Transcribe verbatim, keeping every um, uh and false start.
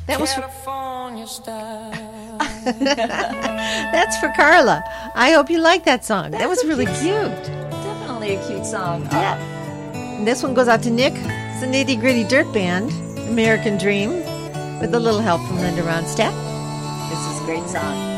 That was for, California style. that's for Carla. I hope you like that song. That was really cute. Definitely a cute song. Yeah. And this one goes out to Nick. It's the Nitty Gritty Dirt Band, American Dream, with a little help from Linda Ronstadt. This is a great song.